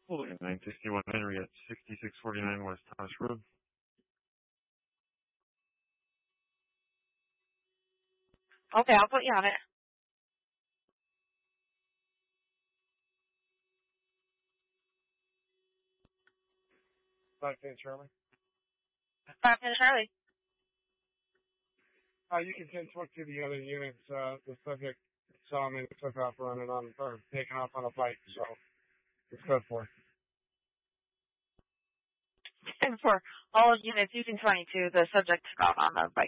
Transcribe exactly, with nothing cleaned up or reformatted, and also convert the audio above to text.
Holding nine sixty-one Henry at sixty-six forty-nine West Thomas Road. Okay, I'll put you on it. five ten Charlie. five ten Charlie. Uh, you can send talk to the other units. Uh, the subject saw me and took off running on, or taking off on a bike, so it's good for it. And for all of units using twenty-two, the subject took off on the bike.